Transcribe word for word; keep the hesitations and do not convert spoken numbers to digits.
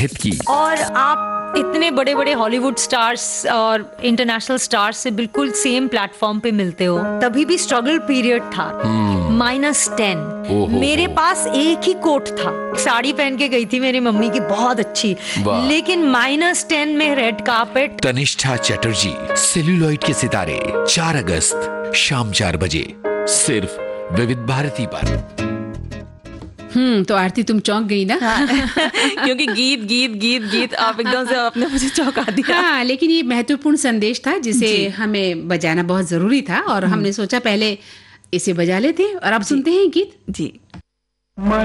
Hit की। और आप इतने बड़े बड़े हॉलीवुड स्टार्स और इंटरनेशनल स्टार्स से बिल्कुल सेम प्लेटफॉर्म पे मिलते हो, तभी भी स्ट्रगल पीरियड था। माइनस टेन, मेरे पास एक ही कोट था, साड़ी पहन के गई थी मेरी मम्मी की बहुत अच्छी, लेकिन माइनस टेन में red carpet. Tanishtha Chatterjee, celluloid के सितारे, चार अगस्त शाम चार बजे, सिर्फ विविध भारती पर। हम्म तो आरती तुम चौंक गई ना? हाँ, क्योंकि गीत गीत गीत गीत आप एकदम से आपने मुझे चौंका दिया। हाँ, लेकिन ये महत्वपूर्ण संदेश था जिसे हमें बजाना बहुत जरूरी था और हमने सोचा पहले इसे बजा लेते और अब सुनते हैं गीत। जी।